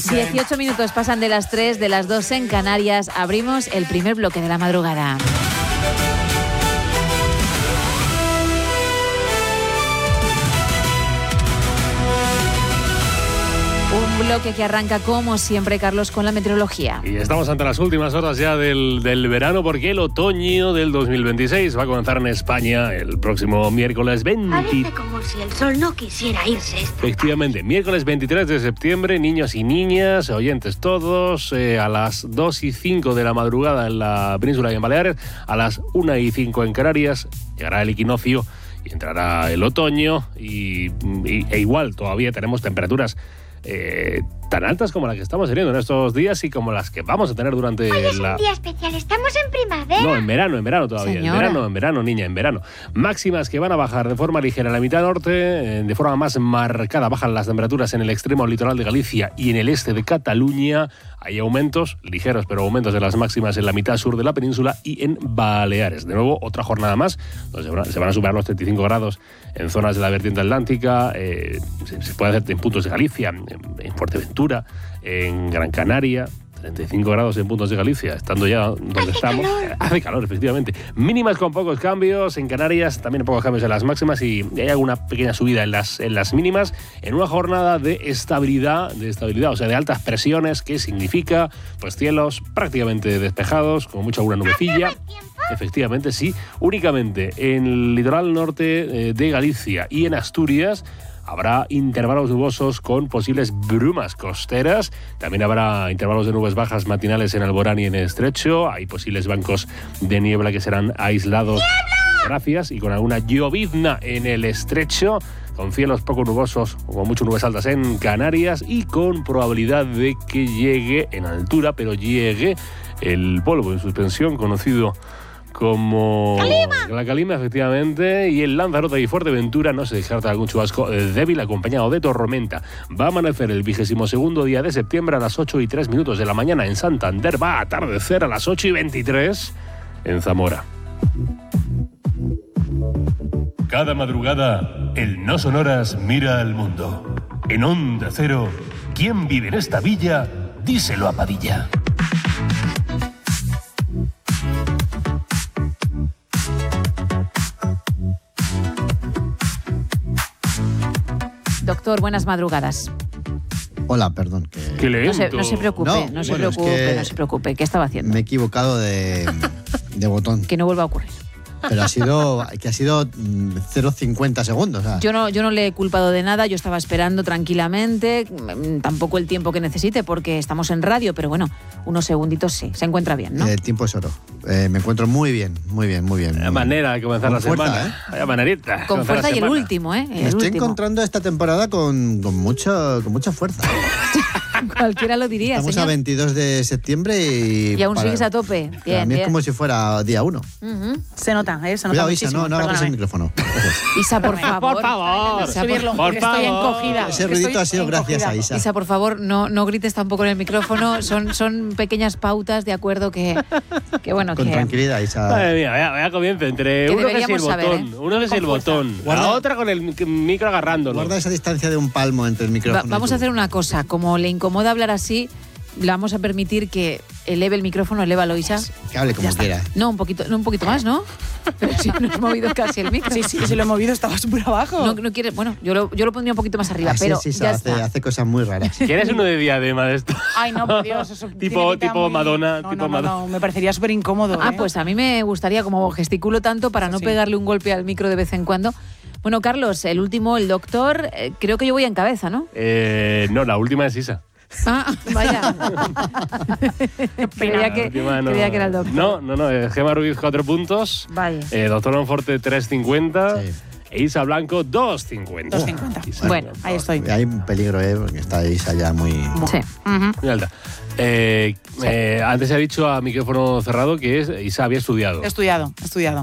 18 minutos pasan de las 3, de las 2 en Canarias. Abrimos el primer bloque de la madrugada. Un bloque que arranca, como siempre, Carlos, con la meteorología. Y estamos ante las últimas horas ya del verano, porque el otoño del 2026 va a comenzar en España el próximo miércoles 20. Parece como si el sol no quisiera irse. Efectivamente, miércoles 23 de septiembre, niños y niñas, oyentes todos, a las 2:05 de la madrugada en la península y en Baleares, a las 1:05 en Canarias, llegará el equinoccio y entrará el otoño e igual todavía tenemos temperaturas tan altas como las que estamos teniendo en estos días y como las que vamos a tener durante Hoy es un día especial, estamos en primavera. No, en verano todavía. Señora. En verano, niña, en verano. Máximas que van a bajar de forma ligera en la mitad norte, de forma más marcada bajan las temperaturas en el extremo litoral de Galicia y en el este de Cataluña. Hay aumentos, ligeros, pero aumentos de las máximas en la mitad sur de la península y en Baleares. De nuevo, otra jornada más, donde se van a superar los 35 grados en zonas de la vertiente atlántica. Se puede hacer en puntos de Galicia, en Fuerteventura, en Gran Canaria. 35 grados en puntos de Galicia, estando ya donde estamos. Hace calor, efectivamente. Mínimas con pocos cambios, en Canarias también pocos cambios en las máximas y hay alguna pequeña subida en las mínimas, en una jornada de estabilidad, o sea, de altas presiones, que significa pues cielos prácticamente despejados, con mucha alguna nubecilla. Efectivamente, sí. Únicamente en el litoral norte de Galicia y en Asturias habrá intervalos nubosos con posibles brumas costeras. También habrá intervalos de nubes bajas matinales en Alborán y en Estrecho. Hay posibles bancos de niebla que serán aislados. Gracias. Y con alguna llovizna en el Estrecho, con cielos poco nubosos o con muchas nubes altas en Canarias y con probabilidad de que llegue en altura, pero llegue el polvo en suspensión conocido como la calima, efectivamente, y en Lanzarote y Fuerteventura no se descarta algún chubasco débil acompañado de tormenta. Va a amanecer el 22º día de septiembre a las 8:03 de la mañana en Santander. Va a atardecer a las 8:23 en Zamora. Cada madrugada, el No Sonoras mira al mundo. En Onda Cero, ¿quién vive en esta villa? Díselo a Padilla. Doctor, buenas madrugadas. Hola, perdón. ¡Qué lento! No se preocupe, no se preocupe. ¿Qué estaba haciendo? Me he equivocado de botón. Que no vuelva a ocurrir. Pero ha sido 0,50 segundos. O sea. Yo no le he culpado de nada, yo estaba esperando tranquilamente, tampoco el tiempo que necesite porque estamos en radio, pero bueno, unos segunditos sí, se encuentra bien, ¿no? El tiempo es oro. Me encuentro muy bien. Vaya manera de comenzar la semana. Vaya manerita. Con fuerza y el último, ¿eh? Me estoy encontrando esta temporada con mucha fuerza. Cualquiera lo diría, Estamos señor. a 22 de septiembre y aún sigues a tope. Bien, para mí bien. es como si fuera día 1. Se nota, se nota Cuidado, Isa, muchísimo. no abras el micrófono. Isa, por favor. Por favor. Isa, Subirlo, por estoy favor. encogida. Ese ruidito ha sido gracias a Isa. Isa, por favor, no grites tampoco en el micrófono. Son pequeñas pautas, de acuerdo, que bueno, Con que... tranquilidad, Isa. Madre mía, vaya comienzo. Entre Que uno que es el deberíamos saber, botón, ¿eh? uno que es el botón, la Guarda- otra con el micro agarrándolo. Guarda esa distancia de un palmo entre el micrófono. Vamos y a tú. hacer una cosa. Como le incomoda hablar así, le vamos a permitir que eleve el micrófono. Elévalo, Isa. Que hable como quiera. No, un poquito más, ¿no? Pero si no has movido casi el micro. Sí, si lo he movido estaba súper abajo. No quieres... Bueno, yo lo pondría un poquito más arriba, Así pero es, Isa, ya está. hace cosas muy raras. ¿Quieres uno de diadema de esto? Ay, no, por Dios. Eso tipo tiene pinta Madonna. No, me parecería súper incómodo. Ah, pues a mí me gustaría, como gesticulo tanto, para no Sí. pegarle un golpe al micro de vez en cuando. Bueno, Carlos, el último, el doctor, creo que yo voy en cabeza, ¿no? No, la última es Isa. Ah, vaya. creía que era el doctor. No, Gemma Ruiz 4 puntos. Vaya. Doctor Monforte 3,50. Sí. E Isa Blanco 2,50. 2,50. Isa, Bueno, ahí estoy. Hay un peligro, porque está Isa ya muy... Sí. muy alta. Antes se ha dicho a micrófono cerrado que Isa había estudiado. He estudiado.